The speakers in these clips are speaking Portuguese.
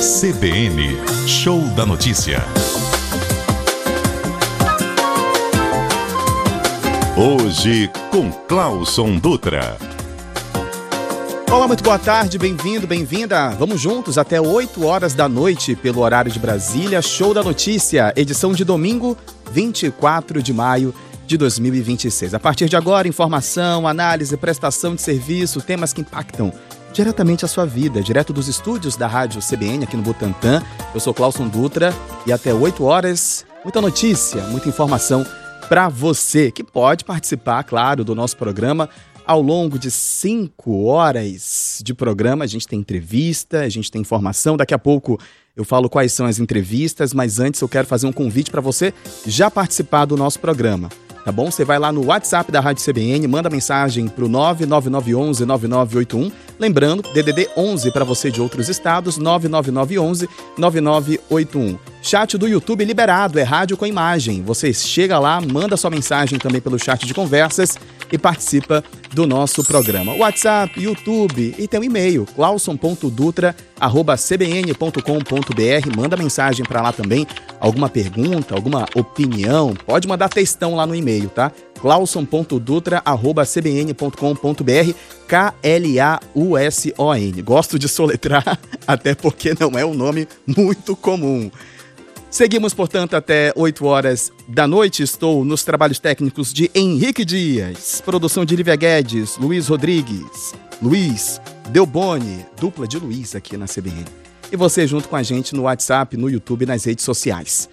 CBN, Show da Notícia. Hoje com Clauson Dutra. Olá, muito boa tarde, bem-vindo, bem-vinda. Vamos juntos até 8 horas da noite pelo horário de Brasília. Show da Notícia, edição de domingo, 24 de maio de 2026. A partir de agora, informação, análise, prestação de serviço, temas que impactam diretamente a sua vida, direto dos estúdios da Rádio CBN aqui no Butantã. Eu sou Clauson Dutra e até 8 horas, muita notícia, muita informação para você que pode participar, claro, do nosso programa. Ao longo de 5 horas de programa, a gente tem entrevista, a gente tem informação. Daqui a pouco eu falo quais são as entrevistas, mas antes eu quero fazer um convite para você já participar do nosso programa. Tá bom? Você vai lá no WhatsApp da Rádio CBN, manda mensagem pro 99911-9981. Lembrando, DDD 11 para você de outros estados, 99911-9981. Chat do YouTube liberado, é rádio com imagem. Você chega lá, manda sua mensagem também pelo chat de conversas e participa do nosso programa. WhatsApp, YouTube e tem um e-mail, clauson.dutra@cbn.com.br. Manda mensagem para lá também, alguma pergunta, alguma opinião. Pode mandar textão lá no e-mail, tá? clauson.dutra@cbn.com.br, Klauson. Gosto de soletrar, até porque não é um nome muito comum. Seguimos, portanto, até 8 horas da noite. Estou nos trabalhos técnicos de Henrique Dias, produção de Lívia Guedes, Luiz Rodrigues, Luiz Delboni, dupla de Luiz aqui na CBN. E você junto com a gente no WhatsApp, no YouTube e nas redes sociais.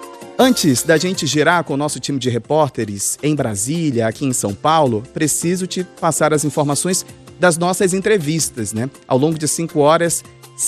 Antes da gente girar com o nosso time de repórteres em Brasília, aqui em São Paulo, preciso te passar as informações das nossas entrevistas, né? Ao longo de 5 horas,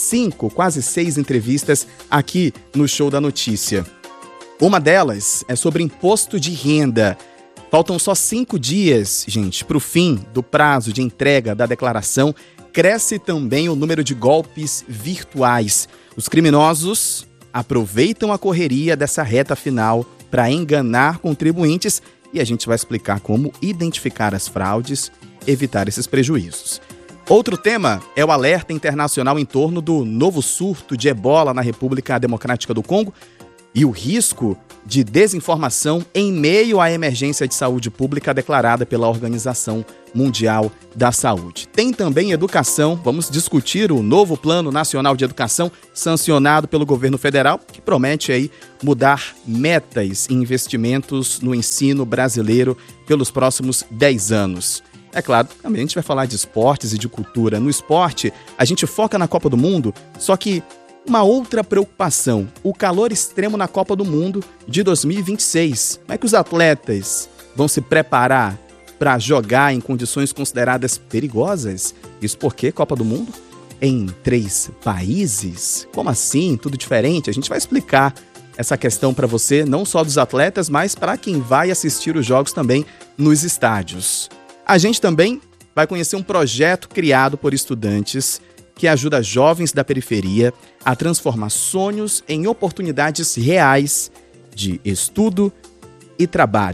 quase 6 entrevistas aqui no Show da Notícia. Uma delas é sobre imposto de renda. Faltam só 5 dias, gente, para o fim do prazo de entrega da declaração. Cresce também o número de golpes virtuais. Os criminosos aproveitam a correria dessa reta final para enganar contribuintes e a gente vai explicar como identificar as fraudes, evitar esses prejuízos. Outro tema é o alerta internacional em torno do novo surto de ebola na República Democrática do Congo e o risco de desinformação em meio à emergência de saúde pública declarada pela Organização Mundial da Saúde. Tem também educação, vamos discutir o novo Plano Nacional de Educação sancionado pelo governo federal, que promete aí mudar metas e investimentos no ensino brasileiro pelos próximos 10 anos. É claro, também a gente vai falar de esportes e de cultura. No esporte, a gente foca na Copa do Mundo, só que uma outra preocupação, o calor extremo na Copa do Mundo de 2026. Como é que os atletas vão se preparar para jogar em condições consideradas perigosas? Isso porque Copa do Mundo em 3 países? Como assim? Tudo diferente? A gente vai explicar essa questão para você, não só dos atletas, mas para quem vai assistir os jogos também nos estádios. A gente também vai conhecer um projeto criado por estudantes que ajuda jovens da periferia a transformar sonhos em oportunidades reais de estudo e trabalho.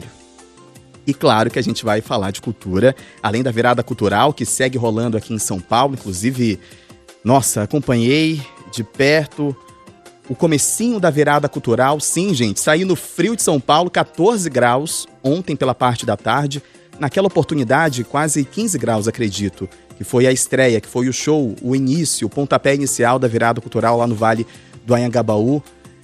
E claro que a gente vai falar de cultura, além da virada cultural que segue rolando aqui em São Paulo. Inclusive, acompanhei de perto o comecinho da virada cultural. Sim, gente, saí no frio de São Paulo, 14 graus, ontem pela parte da tarde. Naquela oportunidade, quase 15 graus, acredito, que foi a estreia, que foi o show, o início, o pontapé inicial da virada cultural lá no Vale do Anhangabaú.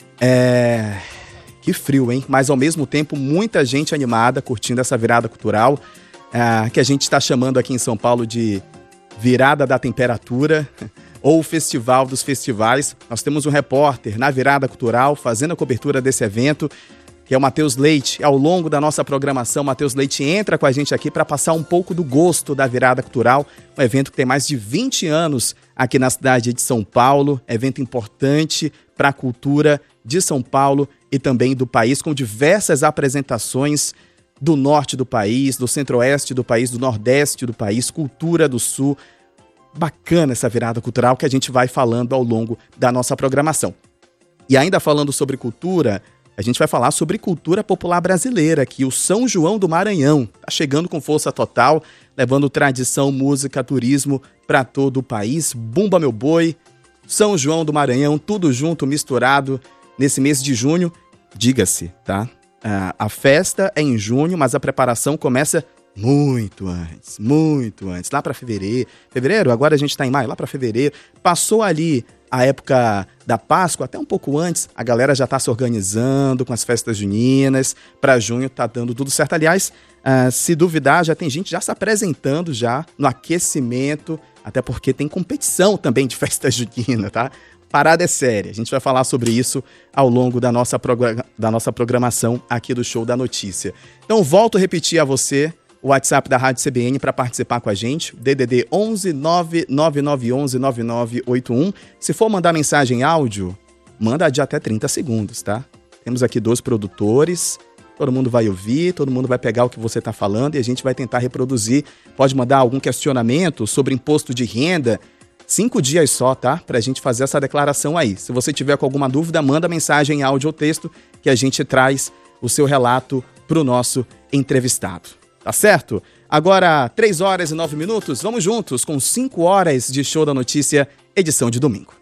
Que frio, hein? Mas, ao mesmo tempo, muita gente animada, curtindo essa virada cultural, que a gente está chamando aqui em São Paulo de virada da temperatura, ou o festival dos festivais. Nós temos um repórter na virada cultural, fazendo a cobertura desse evento, que é o Matheus Leite. Ao longo da nossa programação, Matheus Leite entra com a gente aqui para passar um pouco do gosto da virada cultural, um evento que tem mais de 20 anos aqui na cidade de São Paulo, evento importante para a cultura de São Paulo e também do país, com diversas apresentações do norte do país, do centro-oeste do país, do nordeste do país, cultura do sul. Bacana essa virada cultural que a gente vai falando ao longo da nossa programação. E ainda falando sobre cultura, a gente vai falar sobre cultura popular brasileira, que o São João do Maranhão está chegando com força total, levando tradição, música, turismo para todo o país. Bumba Meu Boi, São João do Maranhão, tudo junto, misturado nesse mês de junho. Diga-se, tá? A festa é em junho, mas a preparação começa muito antes, lá para fevereiro, agora a gente tá em maio, lá para fevereiro, passou ali a época da Páscoa, até um pouco antes, a galera já tá se organizando com as festas juninas, para junho tá dando tudo certo. Aliás, se duvidar, já tem gente já se apresentando já no aquecimento, até porque tem competição também de festa junina, tá? Parada é séria, a gente vai falar sobre isso ao longo da nossa programação aqui do Show da Notícia. Então volto a repetir a você o WhatsApp da Rádio CBN para participar com a gente, DDD 11 99911 9981. Se for mandar mensagem áudio, manda de até 30 segundos, tá? Temos aqui 2 produtores, todo mundo vai ouvir, todo mundo vai pegar o que você está falando e a gente vai tentar reproduzir. Pode mandar algum questionamento sobre imposto de renda, 5 dias só, tá? Pra gente fazer essa declaração aí. Se você tiver com alguma dúvida, manda mensagem áudio ou texto que a gente traz o seu relato pro nosso entrevistado. Tá certo? Agora, 3 horas e 9 minutos, vamos juntos com 5 horas de Show da Notícia, edição de domingo.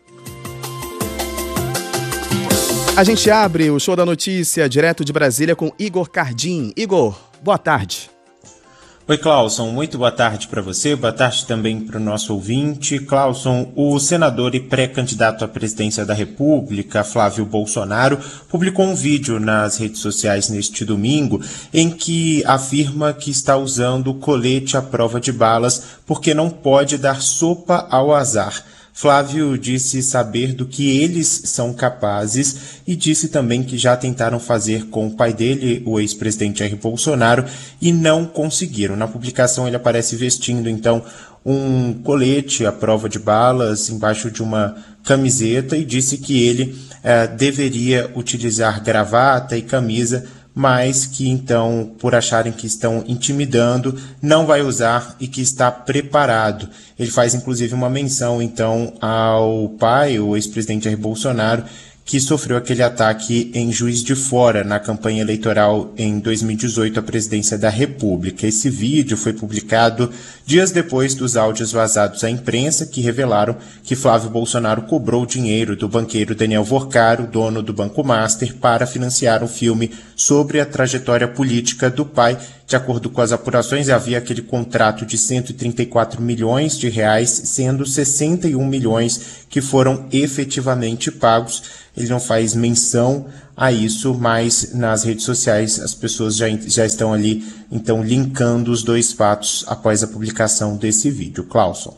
A gente abre o Show da Notícia direto de Brasília com Igor Cardim. Igor, boa tarde. Oi, Clauson, muito boa tarde para você, boa tarde também para o nosso ouvinte. Clauson, o senador e pré-candidato à presidência da República, Flávio Bolsonaro, publicou um vídeo nas redes sociais neste domingo em que afirma que está usando colete à prova de balas porque não pode dar sopa ao azar. Flávio disse saber do que eles são capazes e disse também que já tentaram fazer com o pai dele, o ex-presidente Jair Bolsonaro, e não conseguiram. Na publicação ele aparece vestindo, então, um colete à prova de balas embaixo de uma camiseta e disse que ele deveria utilizar gravata e camisa, mas que então, por acharem que estão intimidando, não vai usar e que está preparado. Ele faz inclusive uma menção então ao pai, o ex-presidente Jair Bolsonaro, que sofreu aquele ataque em Juiz de Fora na campanha eleitoral em 2018 à presidência da República. Esse vídeo foi publicado dias depois dos áudios vazados à imprensa que revelaram que Flávio Bolsonaro cobrou dinheiro do banqueiro Daniel Vorcaro, dono do Banco Master, para financiar um filme sobre a trajetória política do pai. De acordo com as apurações, havia aquele contrato de 134 milhões de reais, sendo 61 milhões que foram efetivamente pagos. Ele não faz menção a isso, mas nas redes sociais as pessoas já estão ali, então, linkando os 2 fatos após a publicação desse vídeo. Clauson.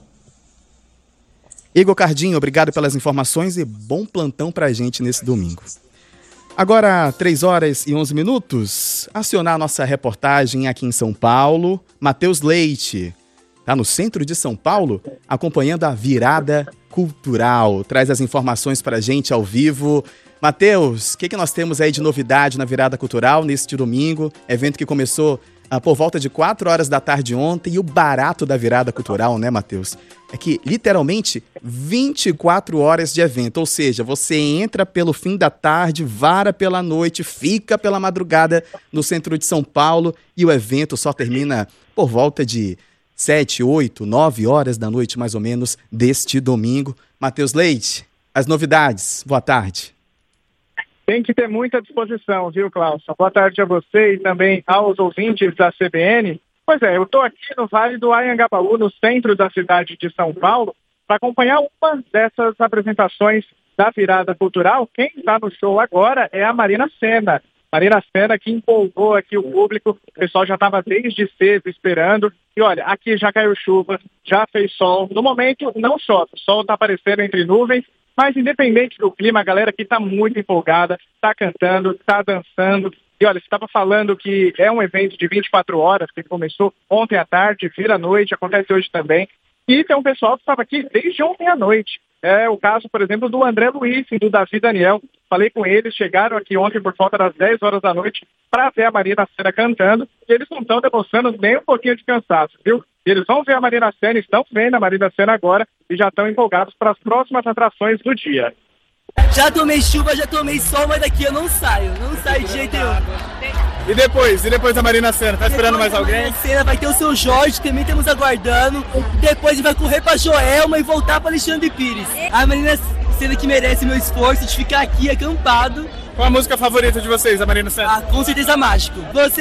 Igor Cardim, obrigado pelas informações e bom plantão pra gente nesse domingo. Agora, 3 horas e 11 minutos, acionar a nossa reportagem aqui em São Paulo. Matheus Leite, tá no centro de São Paulo, acompanhando a virada cultural. Traz as informações pra gente ao vivo. Matheus, o que nós temos aí de novidade na virada cultural neste domingo? Evento que começou por volta de 4 horas da tarde ontem. E o barato da virada cultural, né, Matheus? É que, literalmente, 24 horas de evento. Ou seja, você entra pelo fim da tarde, vara pela noite, fica pela madrugada no centro de São Paulo e o evento só termina por volta de 7, 8, 9 horas da noite, mais ou menos, deste domingo. Matheus Leite, as novidades. Boa tarde. Tem que ter muita disposição, viu, Klaus? Boa tarde a você e também aos ouvintes da CBN. Pois é, eu estou aqui no Vale do Anhangabaú, no centro da cidade de São Paulo, para acompanhar uma dessas apresentações da virada cultural. Quem está no show agora é a Marina Sena. Marina Sena que empolgou aqui o público, o pessoal já estava desde cedo esperando. E olha, aqui já caiu chuva, já fez sol. No momento não chove, o sol está aparecendo entre nuvens, mas independente do clima, a galera aqui está muito empolgada, está cantando, está dançando. E olha, você estava falando que é um evento de 24 horas, que começou ontem à tarde, vira à noite, acontece hoje também. E tem um pessoal que estava aqui desde ontem à noite. É o caso, por exemplo, do André Luiz e do Davi Daniel. Falei com eles, chegaram aqui ontem por volta das 10 horas da noite para ver a Marina Sena cantando. E eles não estão demonstrando nem um pouquinho de cansaço, viu? Eles vão ver a Marina Sena, estão vendo a Marina Sena agora e já estão empolgados para as próximas atrações do dia. Já tomei chuva, já tomei sol, mas daqui eu não saio de jeito nenhum. E depois da Marina Sena, tá esperando mais alguém? Marina Sena vai ter o seu Jorge, também estamos aguardando. Depois vai correr pra Joelma e voltar pra Alexandre Pires. A Marina Sena que merece meu esforço de ficar aqui acampado. Qual a música favorita de vocês, a Marina Sena? Com certeza Mágico. Você